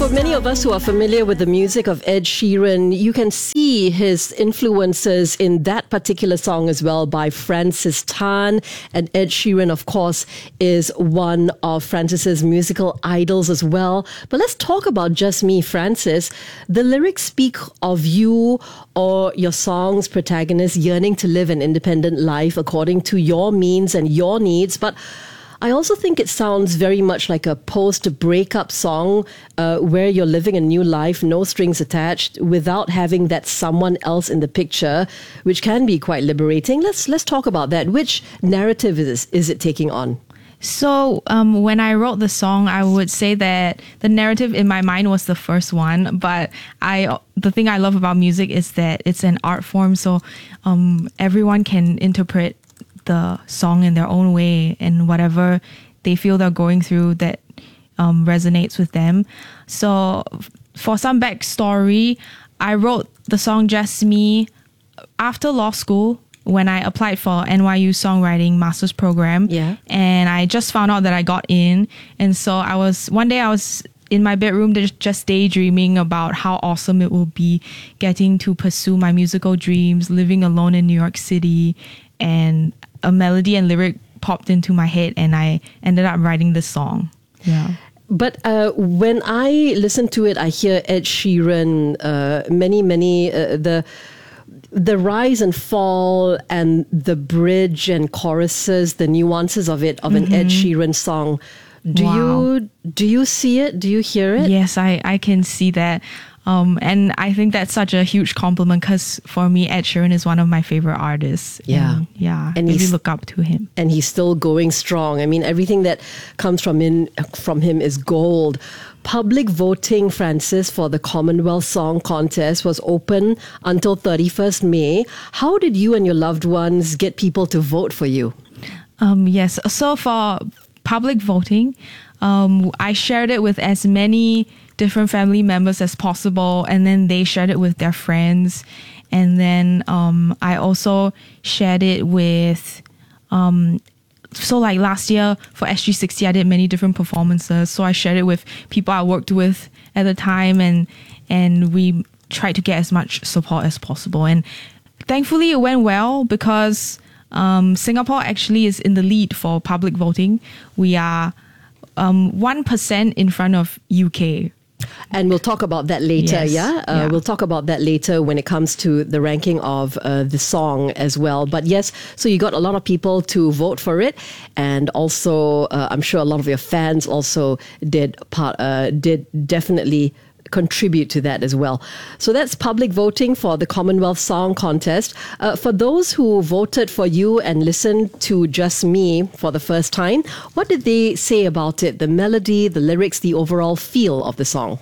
For many of us who are familiar with the music of Ed Sheeran, you can see his influences in that particular song as well by Francis Tan. And Ed Sheeran, of course, is one of Francis's musical idols as well. But let's talk about Just Me, Francis. The lyrics speak of you or your song's protagonist yearning to live an independent life according to your means and your needs. But I also think it sounds very much like a post-breakup song where you're living a new life, no strings attached, without having that someone else in the picture, which can be quite liberating. Let's talk about that. Which narrative is it taking on? So when I wrote the song, I would say that the narrative in my mind was the first one. But the thing I love about music is that it's an art form, so everyone can interpret the song in their own way and whatever they feel they're going through that resonates with them. So for some backstory, I wrote the song Just Me after law school when I applied for NYU songwriting master's program. Yeah. And I just found out that I got in. And so one day I was in my bedroom just daydreaming about how awesome it will be getting to pursue my musical dreams, living alone in New York City, and a melody and lyric popped into my head and I ended up writing this song. Yeah. But when I listen to it, I hear Ed Sheeran, the rise and fall and the bridge and choruses, the nuances of it, of an Ed Sheeran song. Do you see it? Do you hear it? Yes, I can see that. And I think that's such a huge compliment because for me, Ed Sheeran is one of my favorite artists. Yeah. And really look up to him. And he's still going strong. I mean, everything that comes from him is gold. Public voting, Francis, for the Commonwealth Song Contest was open until 31st May. How did you and your loved ones get people to vote for you? Yes. So for public voting, I shared it with as many different family members as possible, and then they shared it with their friends, and then I also shared it with so like last year for SG60 I did many different performances, so I shared it with people I worked with at the time, and we tried to get as much support as possible, and thankfully it went well because Singapore actually is in the lead for public voting. We are 1% in front of UK. And we'll talk about that later, Yes. We'll talk about that later when it comes to the ranking of the song as well. But yes, so you got a lot of people to vote for it. And also, I'm sure a lot of your fans also did definitely contribute to that as well. So that's public voting for the Commonwealth Song Contest. For those who voted for you and listened to Just Me for the first time, what did they say about it? The melody, the lyrics, the overall feel of the song?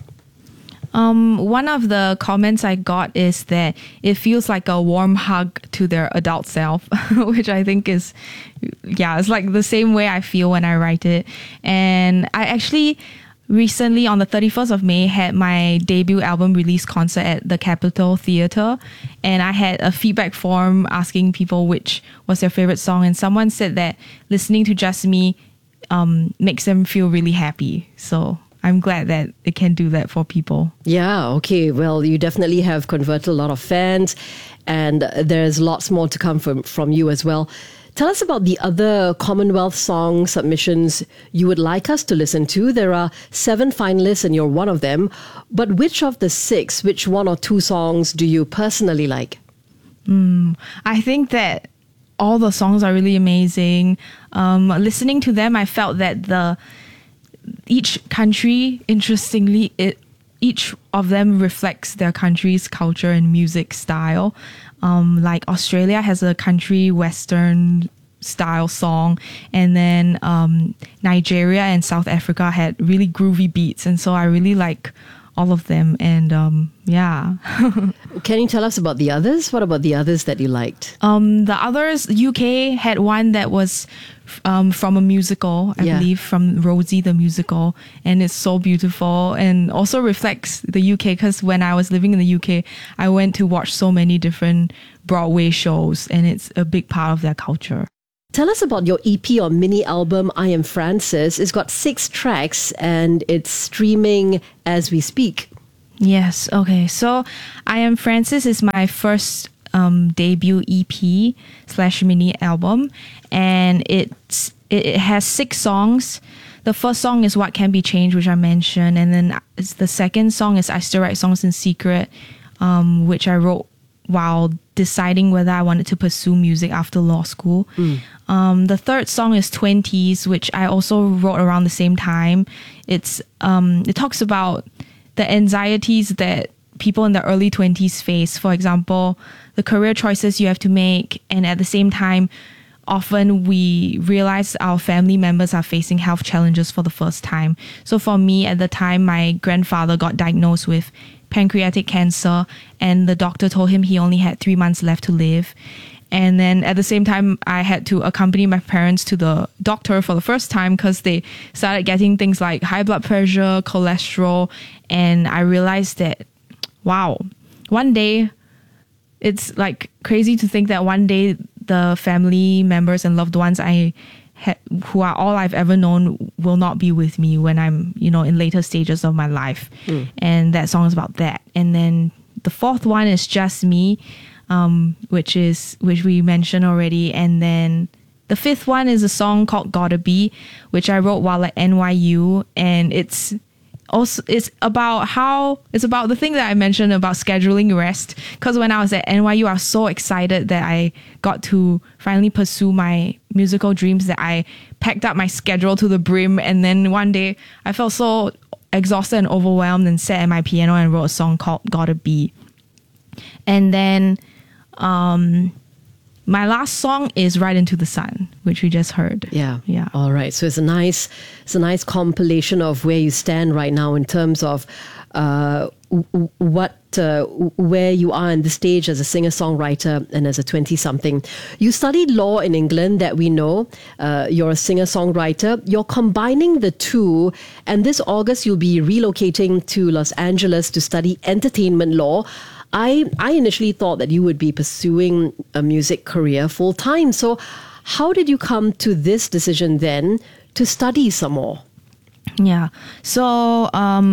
One of the comments I got is that it feels like a warm hug to their adult self, which I think is, it's like the same way I feel when I write it. And I actually recently, on the 31st of May, had my debut album release concert at the Capitol Theatre, and I had a feedback form asking people which was their favorite song, and someone said that listening to Just Me makes them feel really happy. So I'm glad that it can do that for people. Yeah, okay. Well, you definitely have converted a lot of fans, and there's lots more to come from you as well. Tell us about the other Commonwealth song submissions you would like us to listen to. There are 7 finalists and you're one of them. But which of the 6, which 1 or 2 songs do you personally like? I think that all the songs are really amazing. Listening to them, I felt that each country, interestingly, each of them reflects their country's culture and music style. Like Australia has a country western style song, and then Nigeria and South Africa had really groovy beats, and so I really like all of them. And Can you tell us about the others? What about the others that you liked? The others, UK had one that was from a musical, I believe, from Rosie the musical, and it's so beautiful and also reflects the UK, because when I was living in the UK, I went to watch so many different Broadway shows, and it's a big part of their culture. Tell us about your EP or mini album, I Am Francis. It's got 6 tracks and it's streaming as we speak. Yes, okay. So I Am Francis is my first debut EP / mini album, and it has 6 songs. The first song is What Can Be Changed, which I mentioned, and then the second song is I Still Write Songs in Secret, which I wrote while deciding whether I wanted to pursue music after law school. The third song is 20s, which I also wrote around the same time. It talks about the anxieties that people in the early 20s face. For example, the career choices you have to make, and at the same time, often we realize our family members are facing health challenges for the first time. So for me, at the time, my grandfather got diagnosed with pancreatic cancer, and the doctor told him he only had 3 months left to live. And then at the same time, I had to accompany my parents to the doctor for the first time because they started getting things like high blood pressure, cholesterol. And I realized that, wow, one day, it's like crazy to think that one day the family members and loved ones who are all I've ever known will not be with me when I'm, in later stages of my life. And that song is about that. And then the fourth one is Just Me, which we mentioned already. And then the fifth one is a song called Gotta Be, which I wrote while at NYU. And it's about the thing that I mentioned about scheduling rest. Because when I was at NYU, I was so excited that I got to finally pursue my musical dreams that I packed up my schedule to the brim. And then one day I felt so exhausted and overwhelmed and sat at my piano and wrote a song called Gotta Be. And then my last song is Right Into the Sun, which we just heard. Yeah. All right. So it's a nice compilation of where you stand right now in terms of where you are in the stage as a singer-songwriter and as a 20-something. You studied law in England, that we know. You're a singer-songwriter. You're combining the two, and this August you'll be relocating to Los Angeles to study entertainment law. I initially thought that you would be pursuing a music career full-time. So how did you come to this decision then to study some more? Yeah. So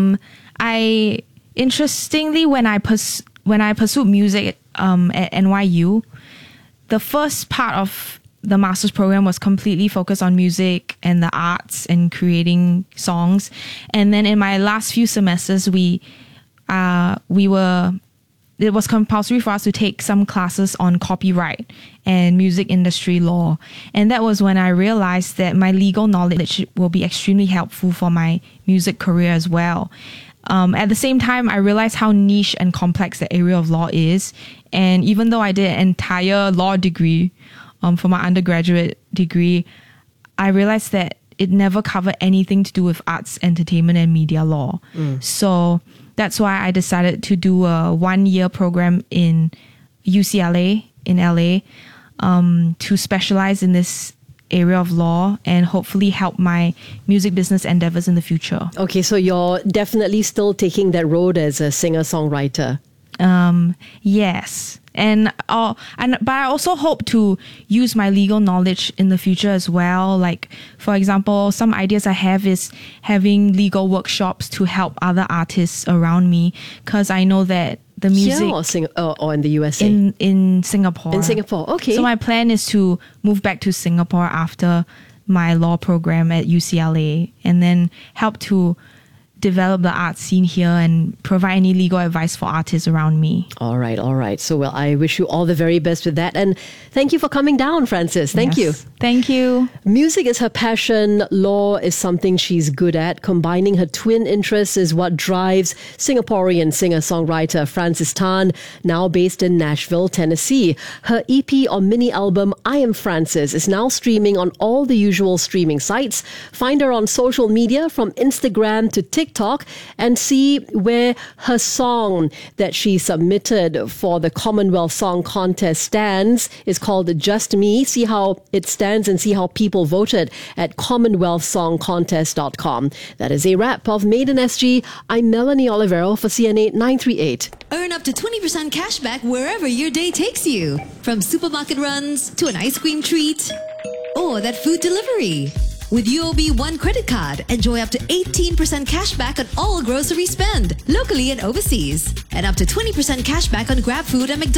interestingly, when I pursued music at NYU, the first part of the master's program was completely focused on music and the arts and creating songs. And then in my last few semesters, it was compulsory for us to take some classes on copyright and music industry law. And that was when I realized that my legal knowledge will be extremely helpful for my music career as well. At the same time, I realized how niche and complex the area of law is. And even though I did an entire law degree for my undergraduate degree, I realized that it never covered anything to do with arts, entertainment, and media law. So that's why I decided to do a 1-year program in UCLA in LA to specialize in this area of law and hopefully help my music business endeavors in the future. Okay, so you're definitely still taking that road as a singer-songwriter. Yes. But I also hope to use my legal knowledge in the future as well. Like, for example, some ideas I have is having legal workshops to help other artists around me, because I know that the music... Here or in the USA? In Singapore. In Singapore, okay. So my plan is to move back to Singapore after my law program at UCLA and then help to develop the art scene here and provide any legal advice for artists around me. All right. So, well, I wish you all the very best with that. And thank you for coming down, Francis. Thank you. Thank you. Music is her passion. Law is something she's good at. Combining her twin interests is what drives Singaporean singer-songwriter Francis Tan, now based in Nashville, Tennessee. Her EP or mini album, I Am Francis, is now streaming on all the usual streaming sites. Find her on social media from Instagram to TikTok and see where her song that she submitted for the Commonwealth Song Contest stands. Is called Just Me. See how it stands and see how people voted at CommonwealthSongContest.com. That is a wrap of Made in SG. I'm Melanie Olivero for CNA 938. Earn up to 20% cash back wherever your day takes you. From supermarket runs to an ice cream treat or that food delivery. With UOB One credit card, enjoy up to 18% cashback on all grocery spend, locally and overseas. And up to 20% cashback on Grab Food and McDonald's.